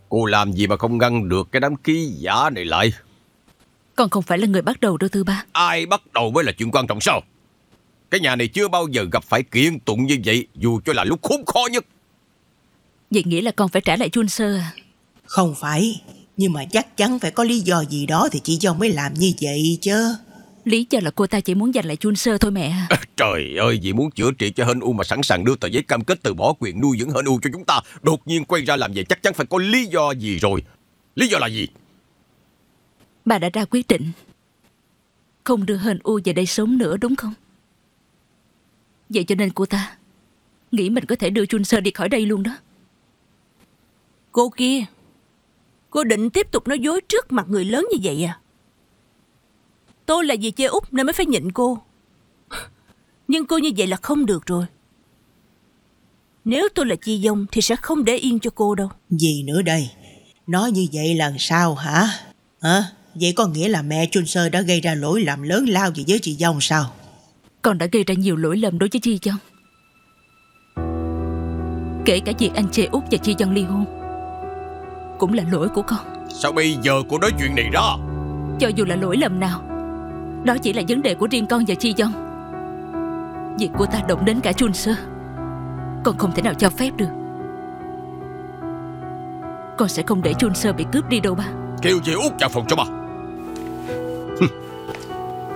Cô làm gì mà không ngăn được cái đám ký giả này lại? Con không phải là người bắt đầu đâu thưa ba. Ai bắt đầu mới là chuyện quan trọng sao? Cái nhà này chưa bao giờ gặp phải kiện tụng như vậy, dù cho là lúc khốn khó nhất. Vậy nghĩa là con phải trả lại Chun Sơ à? Không phải, nhưng mà chắc chắn phải có lý do gì đó thì chị dâu mới làm như vậy chứ. Lý do là cô ta chỉ muốn giành lại Chun Sơ thôi mẹ. Trời ơi, vì muốn chữa trị cho Hên U mà sẵn sàng đưa tờ giấy cam kết từ bỏ quyền nuôi dưỡng Hên U cho chúng ta, đột nhiên quay ra làm vậy chắc chắn phải có lý do gì rồi. Lý do là gì? Bà đã ra quyết định không đưa Hên U về đây sống nữa đúng không? Vậy cho nên cô ta nghĩ mình có thể đưa Chun Sơ đi khỏi đây luôn đó. Cô kia, cô định tiếp tục nói dối trước mặt người lớn như vậy à? Tôi là dì Chê Út nên mới phải nhịn cô. Nhưng cô như vậy là không được rồi. Nếu tôi là Chi Dông thì sẽ không để yên cho cô đâu. Gì nữa đây? Nói như vậy là sao hả? Vậy có nghĩa là mẹ Chun Sơ đã gây ra lỗi lầm lớn lao gì với chị dâu sao? Con đã gây ra nhiều lỗi lầm đối với Chi Dông, kể cả việc anh Chê Út và Chi Dông ly hôn cũng là lỗi của con. Sao bây giờ cô nói chuyện này ra? Cho dù là lỗi lầm nào, đó chỉ là vấn đề của riêng con và Chi Dông. Việc cô ta động đến cả Chun Sơ, con không thể nào cho phép được. Con sẽ không để Chun Sơ bị cướp đi đâu ba. Kêu chị Út vào phòng cho bà.